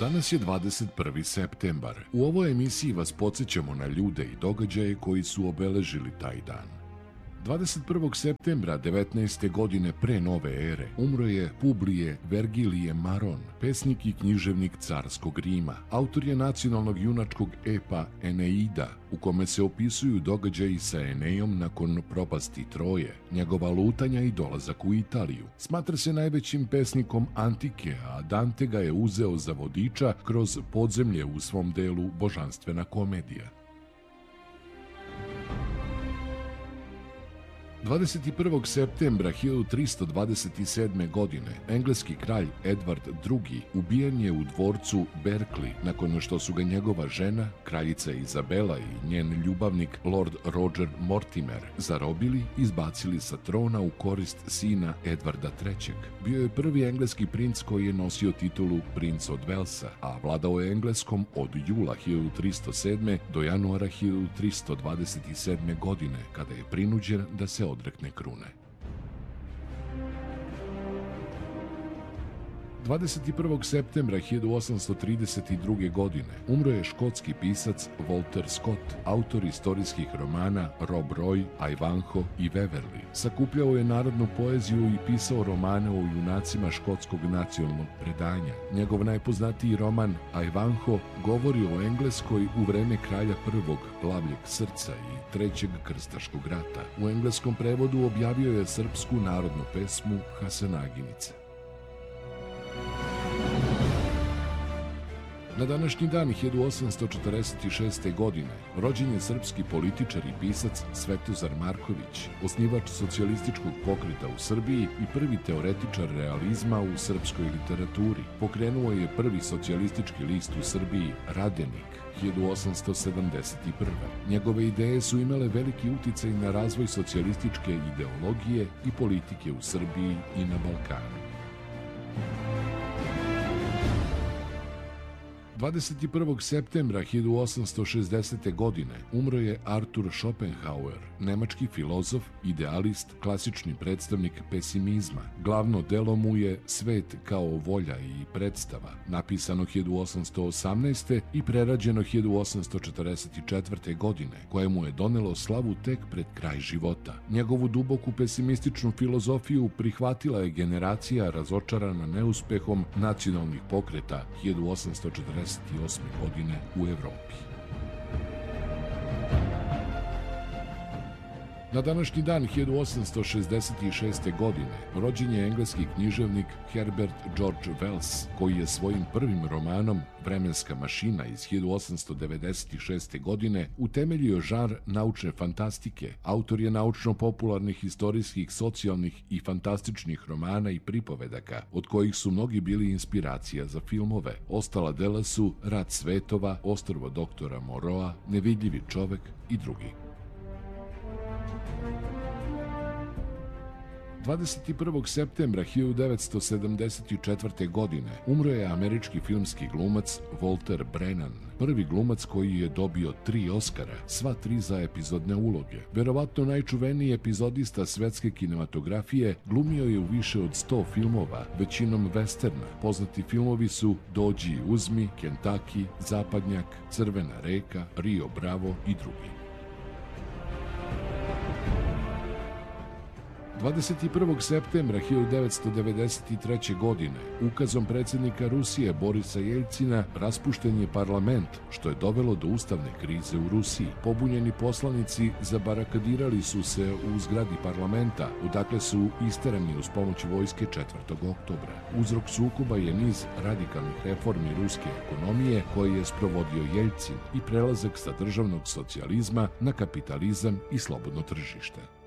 Danas je 21. septembar. U ovoj emisiji vas podsjećamo na ljude i događaje koji su obeležili taj dan. 21. septembra 19. godine pre nove ere umro je Publije Vergilije Maron, pesnik i književnik carskog Rima. Autor je nacionalnog junačkog epa Eneida, u kome se opisuju događaji sa Enejom nakon propasti Troje, njegova lutanja i dolazak u Italiju. Smatra se najvećim pesnikom antike, a Dante ga je uzeo za vodiča kroz podzemlje u svom delu Božanstvena komedija. 21. septembra 1327. godine engleski kralj Edward II. Ubijen je u dvorcu Berkeley nakon što su ga njegova žena, kraljica Izabela i njen ljubavnik Lord Roger Mortimer zarobili i izbacili sa trona u korist sina Edvarda III. Bio je prvi engleski princ koji je nosio titulu princ od Velsa, a vladao je Engleskom od jula 1307. do januara 1327. godine, kada je prinuđen da se odrekne krune. 21. septembra 1832. godine umro je škotski pisac Walter Scott, autor istorijskih romana Rob Roy, Ivanhoe i Waverley. Sakupljao je narodnu poeziju i pisao romane o junacima škotskog nacionalnog predanja. Njegov najpoznatiji roman Ivanhoe govori o Engleskoj u vreme kralja prvog Plavljeg srca i trećeg krstaškog rata. U engleskom prevodu objavio je srpsku narodnu pesmu Hasanaginice. Na današnji dan 1846. godine rođen je srpski političar i pisac Svetozar Marković, osnivač socijalističkog pokreta u Srbiji i prvi teoretičar realizma u srpskoj literaturi. Pokrenuo je prvi socijalistički list u Srbiji, Radenik, 1871. Njegove ideje su imale veliki uticaj na razvoj socijalističke ideologije i politike u Srbiji i na Balkanu. 21. septembra 1860. godine umro je Arthur Schopenhauer, nemački filozof, idealist, klasični predstavnik pesimizma. Glavno delo mu je Svet kao volja i predstava, napisano 1818. i prerađeno 1844. godine, koje mu je donelo slavu tek pred kraj života. Njegovu duboku pesimističnu filozofiju prihvatila je generacija razočarana neuspehom nacionalnih pokreta 1848. godine u Evropi. Na današnji dan 1866. godine rođen je engleski književnik Herbert George Wells, koji je svojim prvim romanom Vremenska mašina iz 1896. godine utemeljio žanr naučne fantastike. Autor je naučno-popularnih, istorijskih, socijalnih i fantastičnih romana i pripovedaka, od kojih su mnogi bili inspiracija za filmove. Ostala dela su Rat svetova, Ostrvo doktora Moroa, Nevidljivi čovek i drugi. 21. septembra 1974. godine umro je američki filmski glumac Walter Brennan, prvi glumac koji je dobio 3 Oskara, sva 3 za epizodne uloge. Verovatno najčuveniji epizodista svetske kinematografije, glumio je u više od 100 filmova, većinom westerna. Poznati filmovi su Dođi i uzmi, Kentucky, Zapadnjak, Crvena reka, Rio Bravo i drugi. 21. septembra 1993. godine ukazom predsjednika Rusije Borisa Jeljcina raspušten je parlament, što je dovelo do ustavne krize u Rusiji. Pobunjeni poslanici zabarikadirali su se u zgradi parlamenta, odakle su isterani uz pomoć vojske 4. oktobra. Uzrok sukoba je niz radikalnih reformi ruske ekonomije koje je sprovodio Jeljcin i prelazak sa državnog socijalizma na kapitalizam i slobodno tržište.